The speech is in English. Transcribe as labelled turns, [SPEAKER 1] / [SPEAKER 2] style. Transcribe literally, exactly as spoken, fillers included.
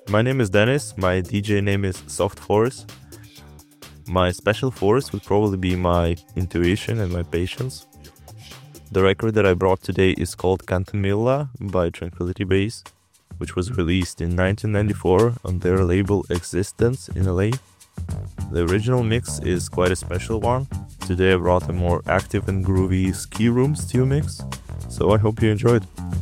[SPEAKER 1] My name is Dennis. My D J name is Soft Force. My special force would probably be my intuition and my patience. The record that I brought today is called Cantamilla by Tranquility Base, which was released in nineteen ninety-four on their label Existence in L A. The original mix is quite a special one. Today I brought a more active and groovy Ski Room Steel mix, so I hope you enjoyed.